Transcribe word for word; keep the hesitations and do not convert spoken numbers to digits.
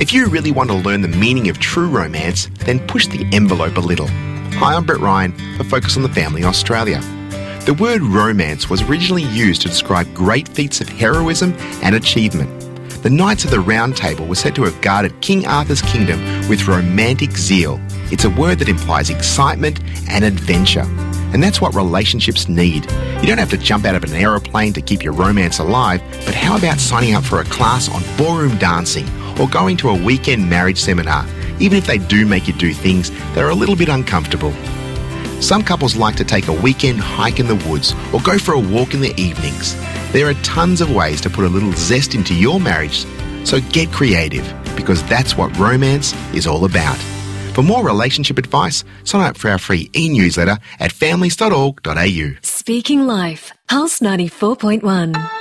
If you really want to learn the meaning of true romance, then push the envelope a little. Hi, I'm Brett Ryan for Focus on the Family Australia. The word romance was originally used to describe great feats of heroism and achievement. The Knights of the Round Table were said to have guarded King Arthur's kingdom with romantic zeal. It's a word that implies excitement and adventure. And that's what relationships need. You don't have to jump out of an aeroplane to keep your romance alive, but how about signing up for a class on ballroom dancing or going to a weekend marriage seminar, even if they do make you do things that are a little bit uncomfortable? Some couples like to take a weekend hike in the woods or go for a walk in the evenings. There are tons of ways to put a little zest into your marriage, so get creative, because that's what romance is all about. For more relationship advice, sign up for our free e-newsletter at families dot org dot a u. Speaking Life, Pulse ninety-four point one.